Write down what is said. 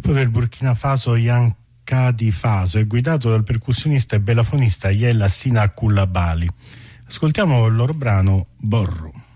gruppo del Burkina Faso Yankadi Faso è guidato dal percussionista e belafonista Yella Sina Coulibaly. Ascoltiamo il loro brano Borru.